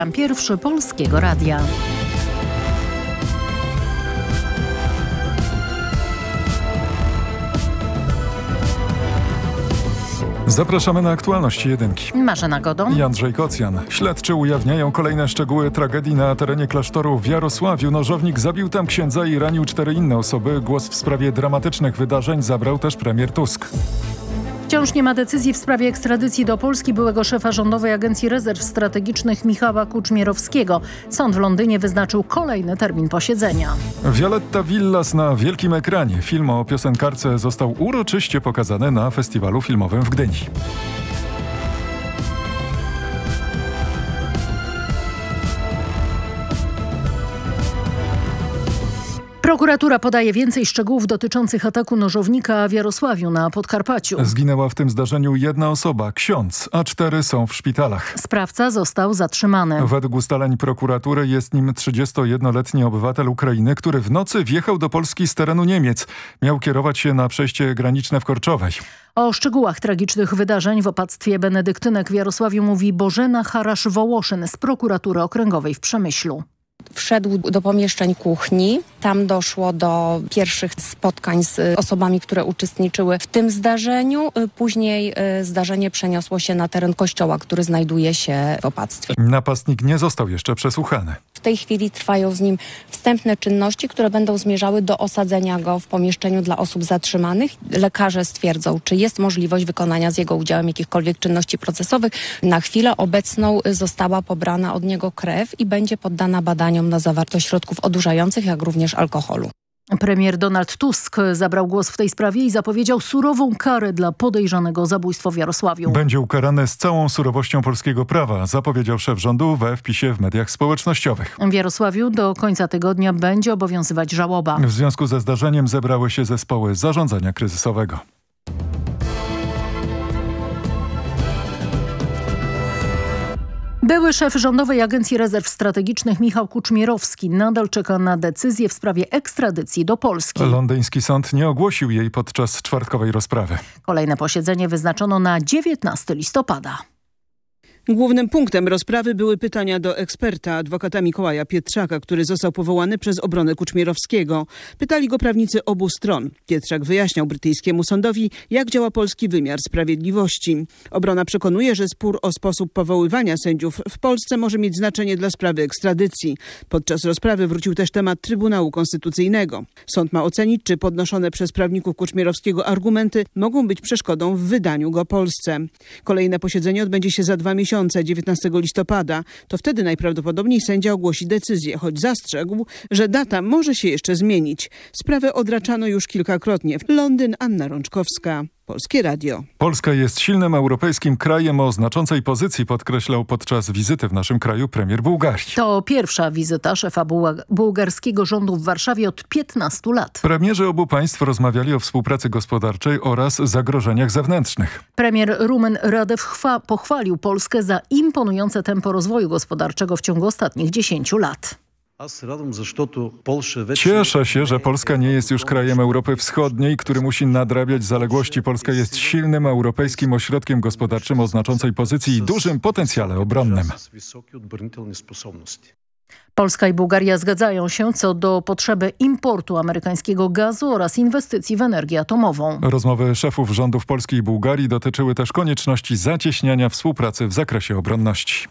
Pierwszy Polskiego Radia. Zapraszamy na aktualności jedynki. Marzena Godą i Andrzej Kocjan. Śledczy ujawniają kolejne szczegóły tragedii na terenie klasztoru w Jarosławiu. Nożownik zabił tam księdza i ranił 4 inne osoby. Głos w sprawie dramatycznych wydarzeń zabrał też premier Tusk. Wciąż nie ma decyzji w sprawie ekstradycji do Polski byłego szefa Rządowej Agencji Rezerw Strategicznych Michała Kuczmierowskiego. Sąd w Londynie wyznaczył kolejny termin posiedzenia. Violetta Villas na wielkim ekranie. Film o piosenkarce został uroczyście pokazany na festiwalu filmowym w Gdyni. Prokuratura podaje więcej szczegółów dotyczących ataku nożownika w Jarosławiu na Podkarpaciu. Zginęła w tym zdarzeniu 1 osoba, ksiądz, a 4 są w szpitalach. Sprawca został zatrzymany. Według ustaleń prokuratury jest nim 31-letni obywatel Ukrainy, który w nocy wjechał do Polski z terenu Niemiec. Miał kierować się na przejście graniczne w Korczowej. O szczegółach tragicznych wydarzeń w opactwie benedyktynek w Jarosławiu mówi Bożena Harasz-Wołoszyn z prokuratury okręgowej w Przemyślu. Wszedł do pomieszczeń kuchni. Tam doszło do pierwszych spotkań z osobami, które uczestniczyły w tym zdarzeniu. Później zdarzenie przeniosło się na teren kościoła, który znajduje się w opactwie. Napastnik nie został jeszcze przesłuchany. W tej chwili trwają z nim wstępne czynności, które będą zmierzały do osadzenia go w pomieszczeniu dla osób zatrzymanych. Lekarze stwierdzą, czy jest możliwość wykonania z jego udziałem jakichkolwiek czynności procesowych. Na chwilę obecną została pobrana od niego krew i będzie poddana badaniom na zawartość środków odurzających, jak również alkoholu. Premier Donald Tusk zabrał głos w tej sprawie i zapowiedział surową karę dla podejrzanego o zabójstwo w Jarosławiu. Będzie ukarany z całą surowością polskiego prawa, zapowiedział szef rządu we wpisie w mediach społecznościowych. W Jarosławiu do końca tygodnia będzie obowiązywać żałoba. W związku ze zdarzeniem zebrały się zespoły zarządzania kryzysowego. Były szef Rządowej Agencji Rezerw Strategicznych Michał Kuczmierowski nadal czeka na decyzję w sprawie ekstradycji do Polski. Londyński sąd nie ogłosił jej podczas czwartkowej rozprawy. Kolejne posiedzenie wyznaczono na 19 listopada. Głównym punktem rozprawy były pytania do eksperta, adwokata Mikołaja Pietrzaka, który został powołany przez obronę Kuczmierowskiego. Pytali go prawnicy obu stron. Pietrzak wyjaśniał brytyjskiemu sądowi, jak działa polski wymiar sprawiedliwości. Obrona przekonuje, że spór o sposób powoływania sędziów w Polsce może mieć znaczenie dla sprawy ekstradycji. Podczas rozprawy wrócił też temat Trybunału Konstytucyjnego. Sąd ma ocenić, czy podnoszone przez prawników Kuczmierowskiego argumenty mogą być przeszkodą w wydaniu go Polsce. Kolejne posiedzenie odbędzie się za 2 miesiące. 19 listopada. To wtedy najprawdopodobniej sędzia ogłosi decyzję, choć zastrzegł, że data może się jeszcze zmienić. Sprawę odraczano już kilkakrotnie. Londyn, Anna Rączkowska. Polskie Radio. Polska jest silnym europejskim krajem o znaczącej pozycji, podkreślał podczas wizyty w naszym kraju premier Bułgarii. To pierwsza wizyta szefa bułgarskiego rządu w Warszawie od 15 lat. Premierzy obu państw rozmawiali o współpracy gospodarczej oraz zagrożeniach zewnętrznych. Premier Rumen Radew pochwalił Polskę za imponujące tempo rozwoju gospodarczego w ciągu ostatnich 10 lat. Cieszę się, że Polska nie jest już krajem Europy Wschodniej, który musi nadrabiać zaległości. Polska jest silnym europejskim ośrodkiem gospodarczym o znaczącej pozycji i dużym potencjale obronnym. Polska i Bułgaria zgadzają się co do potrzeby importu amerykańskiego gazu oraz inwestycji w energię atomową. Rozmowy szefów rządów Polski i Bułgarii dotyczyły też konieczności zacieśniania współpracy w zakresie obronności.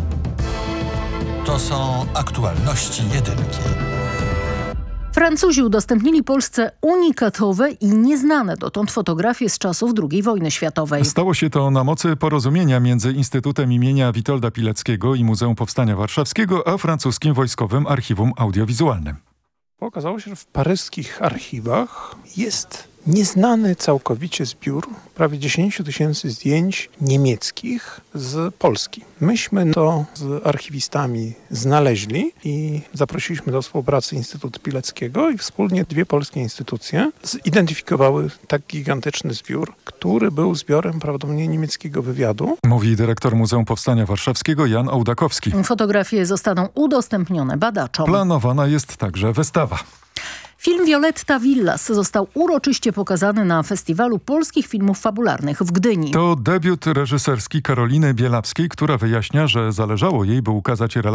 To są aktualności jedynki. Francuzi udostępnili Polsce unikatowe i nieznane dotąd fotografie z czasów II wojny światowej. Stało się to na mocy porozumienia między Instytutem imienia Witolda Pileckiego i Muzeum Powstania Warszawskiego, a francuskim Wojskowym Archiwum Audiowizualnym. Okazało się, że w paryskich archiwach jest nieznany całkowicie zbiór prawie 10 000 zdjęć niemieckich z Polski. Myśmy to z archiwistami znaleźli i zaprosiliśmy do współpracy Instytut Pileckiego i wspólnie 2 polskie instytucje zidentyfikowały tak gigantyczny zbiór, który był zbiorem prawdopodobnie niemieckiego wywiadu. Mówi dyrektor Muzeum Powstania Warszawskiego Jan Ołdakowski. Fotografie zostaną udostępnione badaczom. Planowana jest także wystawa. Film Violetta Villas został uroczyście pokazany na Festiwalu Polskich Filmów Fabularnych w Gdyni. To debiut reżyserski Karoliny Bielawskiej, która wyjaśnia, że zależało jej, by ukazać relacje